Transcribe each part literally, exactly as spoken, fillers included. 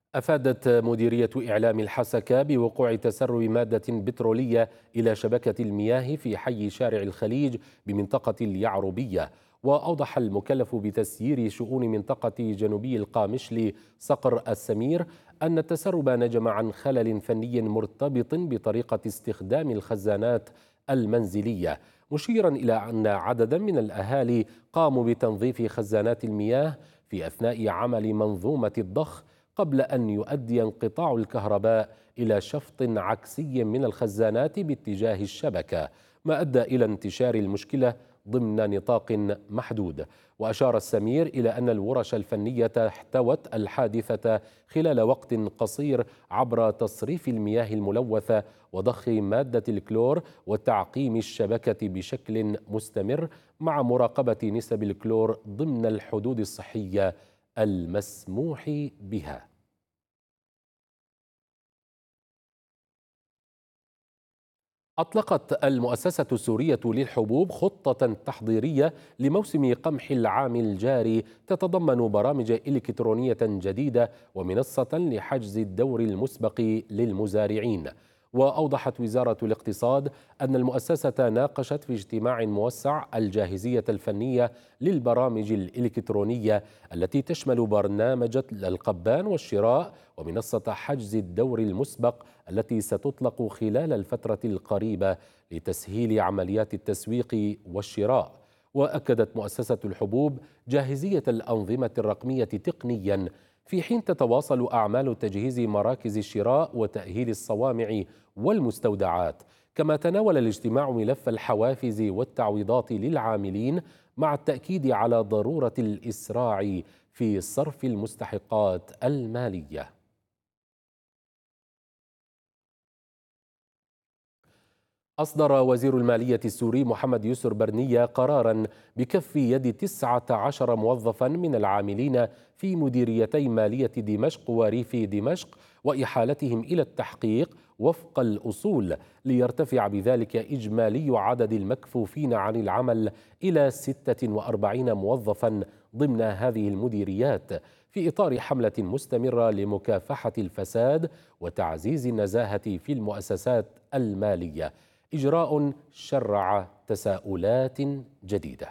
أفادت مديرية إعلام الحسكة بوقوع تسرب مادة بترولية إلى شبكة المياه في حي شارع الخليج بمنطقة اليعربية. وأوضح المكلف بتسيير شؤون منطقة جنوبي القامشلي صقر السمير أن التسرب نجم عن خلل فني مرتبط بطريقة استخدام الخزانات المنزلية، مشيرا إلى أن عددا من الأهالي قاموا بتنظيف خزانات المياه في أثناء عمل منظومة الضخ قبل أن يؤدي انقطاع الكهرباء إلى شفط عكسي من الخزانات باتجاه الشبكة، ما أدى إلى انتشار المشكلة ضمن نطاق محدود. وأشار السمير إلى أن الورش الفنية احتوت الحادثة خلال وقت قصير عبر تصريف المياه الملوثة وضخ مادة الكلور وتعقيم الشبكة بشكل مستمر مع مراقبة نسب الكلور ضمن الحدود الصحية المسموح بها. أطلقت المؤسسة السورية للحبوب خطة تحضيرية لموسم قمح العام الجاري تتضمن برامج إلكترونية جديدة ومنصة لحجز الدور المسبق للمزارعين. وأوضحت وزارة الاقتصاد أن المؤسسة ناقشت في اجتماع موسع الجاهزية الفنية للبرامج الإلكترونية التي تشمل برنامج القبان والشراء ومنصة حجز الدور المسبق التي ستطلق خلال الفترة القريبة لتسهيل عمليات التسويق والشراء. وأكدت مؤسسة الحبوب جاهزية الأنظمة الرقمية تقنيا في حين تتواصل أعمال تجهيز مراكز الشراء وتأهيل الصوامع والمستودعات. كما تناول الاجتماع ملف الحوافز والتعويضات للعاملين مع التأكيد على ضرورة الإسراع في صرف المستحقات المالية. أصدر وزير المالية السوري محمد يسر برنية قرارا بكف يد تسعة عشر موظفا من العاملين في مديريتي مالية دمشق وريف دمشق وإحالتهم إلى التحقيق وفق الأصول، ليرتفع بذلك إجمالي عدد المكفوفين عن العمل إلى ستة وأربعين موظفا ضمن هذه المديريات، في إطار حملة مستمرة لمكافحة الفساد وتعزيز النزاهة في المؤسسات المالية، إجراء شرع تساؤلات جديدة.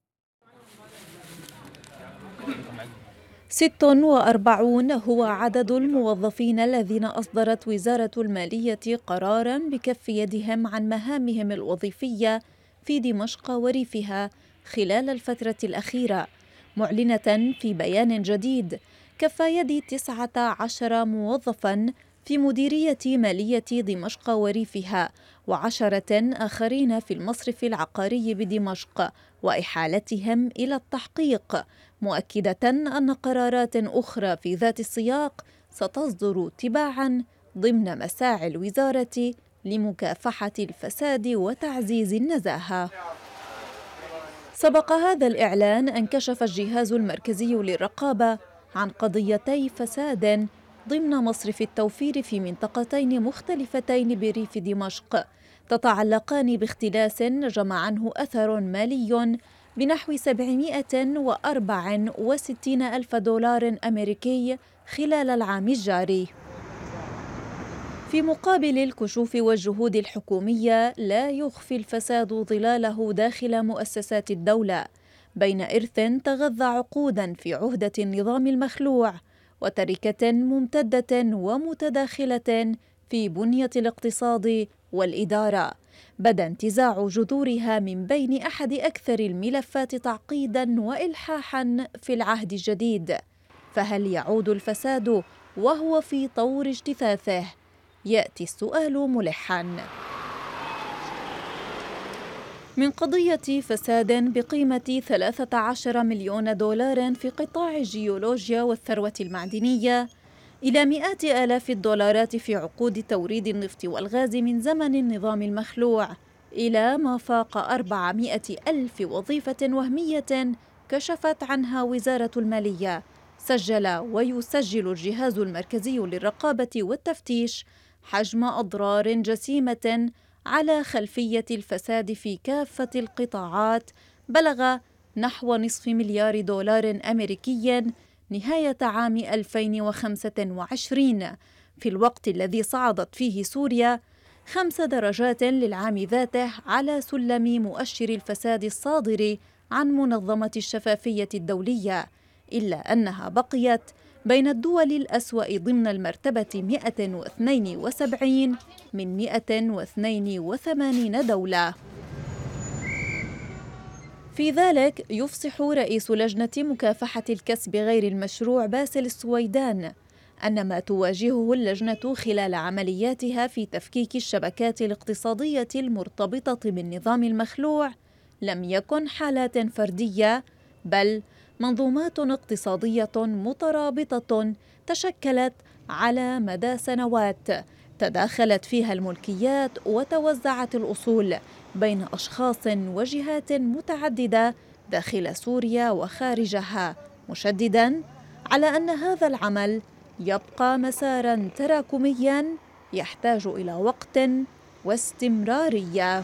ست وأربعون هو عدد الموظفين الذين أصدرت وزارة المالية قراراً بكف يدهم عن مهامهم الوظيفية في دمشق وريفها خلال الفترة الأخيرة، معلنة في بيان جديد كف يد تسعة عشر موظفاً في مديرية مالية دمشق وريفها وعشرة آخرين في المصرف العقاري بدمشق وإحالتهم إلى التحقيق، مؤكدة أن قرارات أخرى في ذات السياق ستصدر تباعاً ضمن مساعي الوزارة لمكافحة الفساد وتعزيز النزاهة. سبق هذا الإعلان أن كشف الجهاز المركزي للرقابة عن قضيتي فساد ضمن مصرف التوفير في منطقتين مختلفتين بريف دمشق تتعلقان باختلاس نجم عنه أثر مالي بنحو سبعمائة وأربعة وستين ألف دولار أمريكي خلال العام الجاري. في مقابل الكشوف والجهود الحكومية لا يخفي الفساد ظلاله داخل مؤسسات الدولة بين إرث تغذى عقوداً في عهدة النظام المخلوع وتركة ممتدة ومتداخلة في بنية الاقتصاد والإدارة، بدا انتزاع جذورها من بين أحد أكثر الملفات تعقيداً وإلحاحاً في العهد الجديد. فهل يعود الفساد وهو في طور اجتثاثه؟ يأتي السؤال ملحاً. من قضية فساد بقيمة ثلاثة عشر مليون دولار في قطاع الجيولوجيا والثروة المعدنية إلى مئات آلاف الدولارات في عقود توريد النفط والغاز من زمن النظام المخلوع، إلى ما فاق أربعمائة ألف وظيفة وهمية كشفت عنها وزارة المالية. سجل ويسجل الجهاز المركزي للرقابة والتفتيش حجم أضرار جسيمة على خلفية الفساد في كافة القطاعات بلغ نحو نصف مليار دولار أمريكي نهاية عام ألفين وخمسة وعشرين، في الوقت الذي صعدت فيه سوريا خمس درجات للعام ذاته على سلم مؤشر الفساد الصادر عن منظمة الشفافية الدولية، إلا أنها بقيت بين الدول الأسوأ ضمن المرتبة مئة واثنين وسبعين من مئة واثنين وثمانين دولة. في ذلك يفصح رئيس لجنة مكافحة الكسب غير المشروع باسل السويدان أن ما تواجهه اللجنة خلال عملياتها في تفكيك الشبكات الاقتصادية المرتبطة بالنظام المخلوع لم يكن حالات فردية، بل منظومات اقتصادية مترابطة تشكلت على مدى سنوات، تداخلت فيها الملكيات وتوزعت الأصول بين أشخاص وجهات متعددة داخل سوريا وخارجها، مشدداً على أن هذا العمل يبقى مساراً تراكمياً يحتاج إلى وقت واستمرارية.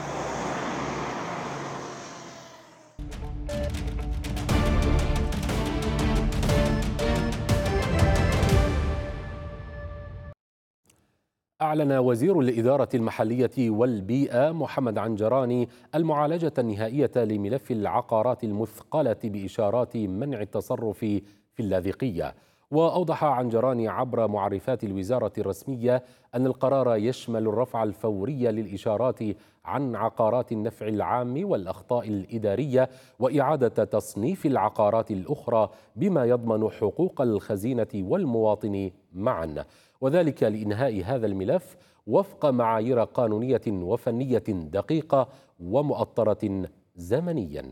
أعلن وزير الإدارة المحلية والبيئة محمد عنجراني المعالجة النهائية لملف العقارات المثقلة بإشارات منع التصرف في اللاذقية. وأوضح عنجراني عبر معرفات الوزارة الرسمية أن القرار يشمل الرفع الفوري للإشارات عن عقارات النفع العام والأخطاء الإدارية وإعادة تصنيف العقارات الأخرى بما يضمن حقوق الخزينة والمواطن معا، وذلك لإنهاء هذا الملف وفق معايير قانونية وفنية دقيقة ومؤطرة زمنيا.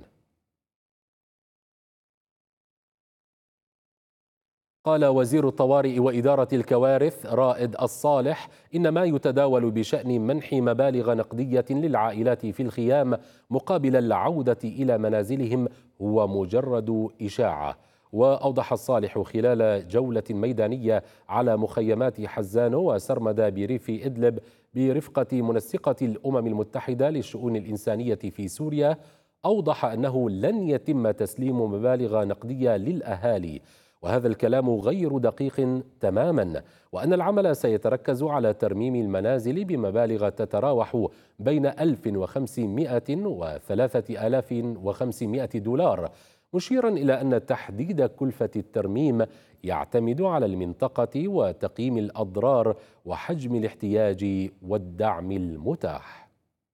قال وزير الطوارئ وإدارة الكوارث رائد الصالح إن ما يتداول بشأن منح مبالغ نقدية للعائلات في الخيام مقابل العودة إلى منازلهم هو مجرد إشاعة. وأوضح الصالح خلال جولة ميدانية على مخيمات حزانو وسرمدة بريف إدلب برفقة منسقة الأمم المتحدة للشؤون الإنسانية في سوريا، أوضح أنه لن يتم تسليم مبالغ نقدية للأهالي، وهذا الكلام غير دقيق تماما، وأن العمل سيتركز على ترميم المنازل بمبالغ تتراوح بين ألف وخمسمائة وثلاثة آلاف وخمسمائة دولار، مشيرا إلى أن تحديد كلفة الترميم يعتمد على المنطقة وتقييم الأضرار وحجم الاحتياج والدعم المتاح.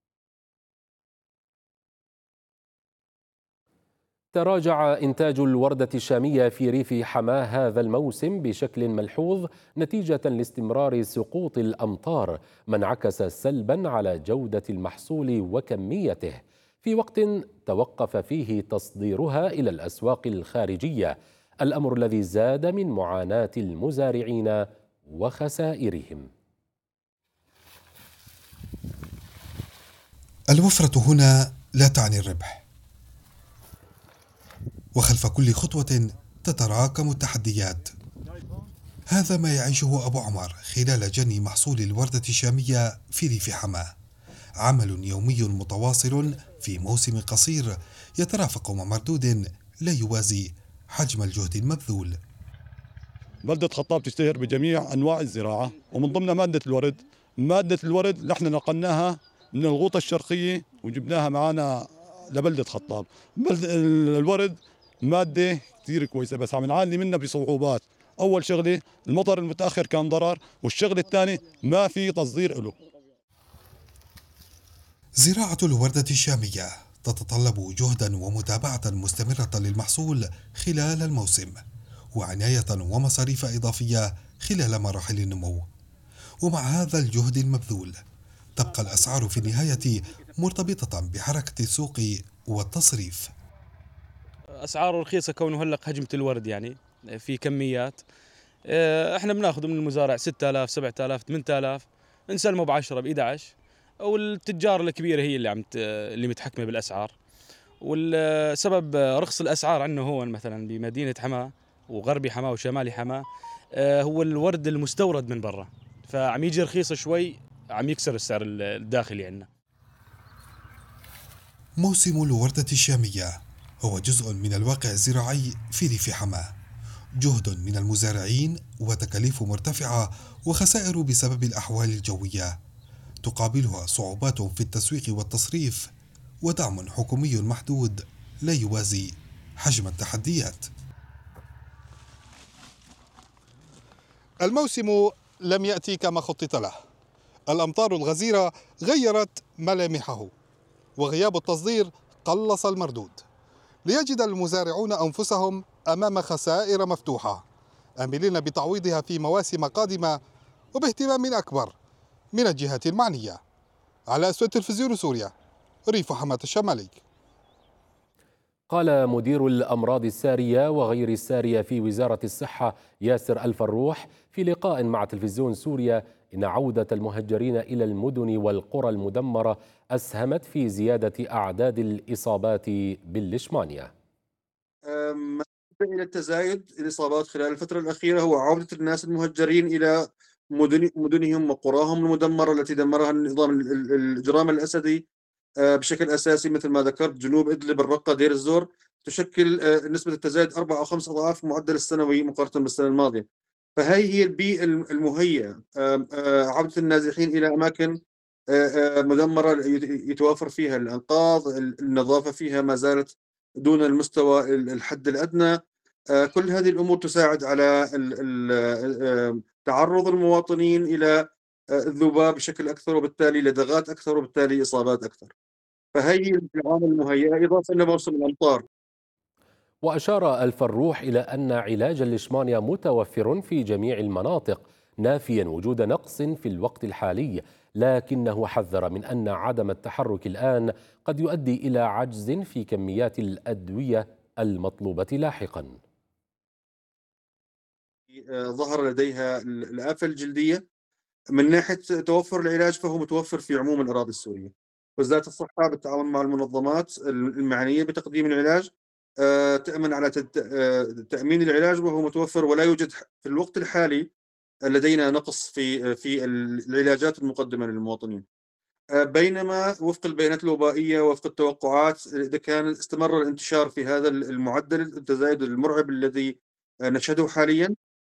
تراجع إنتاج الوردة الشامية في ريف حماة هذا الموسم بشكل ملحوظ نتيجة لاستمرار سقوط الأمطار، ما انعكس سلبا على جودة المحصول وكميته، في وقت توقف فيه تصديرها إلى الأسواق الخارجية، الأمر الذي زاد من معاناة المزارعين وخسائرهم. الوفرة هنا لا تعني الربح، وخلف كل خطوة تتراكم التحديات. هذا ما يعيشه أبو عمر خلال جني محصول الوردة الشامية في ريف حماة، عمل يومي متواصل في موسم قصير يترافق مع مردود لا يوازي حجم الجهد المبذول. بلدة خطاب تشتهر بجميع أنواع الزراعة، ومن ضمنها مادة الورد. مادة الورد نحن نقلناها من الغوطة الشرقية وجبناها معنا لبلدة خطاب. الورد مادة كثير كويسة، بس عم نعاني منها بصعوبات. أول شغلة المطر المتأخر كان ضرر، والشغلة الثانية ما في تصدير له. زراعة الوردة الشامية تتطلب جهدا ومتابعة مستمرة للمحصول خلال الموسم، وعناية ومصاريف إضافية خلال مراحل النمو. ومع هذا الجهد المبذول تبقى الأسعار في النهاية مرتبطة بحركة السوق والتصريف. أسعاره رخيصة كونه هلق هجمة الورد، يعني في كميات. احنا بناخذ من المزارع ستة آلاف سبعة آلاف ثمانية آلاف، نسلمه بعشرة بإحدى عشر، والتجار الكبيرة هي اللي عم اللي متحكمة بالأسعار. والسبب رخص الأسعار عنه هو مثلا بمدينة حماة وغربي حماة وشمالي حماة هو الورد المستورد من برا، فعم يجي رخيص شوي، عم يكسر السعر الداخلي عندنا. موسم الوردة الشامية هو جزء من الواقع الزراعي في ريف حماة، جهد من المزارعين وتكاليف مرتفعة وخسائر بسبب الأحوال الجوية، تقابلها صعوبات في التسويق والتصريف، ودعم حكومي محدود لا يوازي حجم التحديات. الموسم لم يأتي كما خطط له، الأمطار الغزيرة غيرت ملامحه، وغياب التصدير قلص المردود، ليجد المزارعون أنفسهم أمام خسائر مفتوحة آملين بتعويضها في مواسم قادمة وباهتمام أكبر من الجهات المعنية. على أسود تلفزيون سوريا، ريف حماة الشمالي. قال مدير الأمراض السارية وغير السارية في وزارة الصحة ياسر الفروح في لقاء مع تلفزيون سوريا إن عودة المهجرين إلى المدن والقرى المدمرة أسهمت في زيادة أعداد الإصابات بالليشمانيا. ما أدى إلى التزايد الإصابات خلال الفترة الأخيرة هو عودة الناس المهجرين إلى مدن مدنهم وقراهم المدمرة التي دمرها النظام ال- ال- الإجرام الأسدي آه، بشكل أساسي، مثل ما ذكرت جنوب إدلب، الرقة، دير الزور، تشكل آه، نسبة التزايد أربع أو خمس أضعاف المعدل السنوي مقارنة بالسنة الماضية. فهي هي البيئة الم- المهيئة، آه، آه، عودة النازحين إلى أماكن آه، آه، مدمرة يت- يتوافر فيها الأنقاض، ال- النظافة فيها ما زالت دون المستوى ال- الحد الأدنى. آه، كل هذه الأمور تساعد على ال- ال- آه، تعرض المواطنين إلى آه، الذباب بشكل أكثر، وبالتالي لدغات أكثر، وبالتالي إصابات أكثر. فهي العوامل المهيئة إضافة إلى موسم الأمطار. وأشار الفروح إلى أن علاج الليشمانيا متوفر في جميع المناطق، نافيا وجود نقص في الوقت الحالي، لكنه حذر من أن عدم التحرك الآن قد يؤدي إلى عجز في كميات الأدوية المطلوبة لاحقا. آه، ظهر لديها ال- الآفة الجلدية. من ناحية توفر العلاج فهو متوفر في عموم الأراضي السورية. وزارة الصحة بالتعاون مع المنظمات المعنية بتقديم العلاج آه، تأمن على تد- آه، تأمين العلاج، وهو متوفر، ولا يوجد في الوقت الحالي لدينا نقص في في العلاجات المقدمة للمواطنين. آه، بينما وفق البيانات الوبائية وفق التوقعات، إذا كان استمر الانتشار في هذا المعدل التزايد المرعب الذي آه، نشهده حاليا،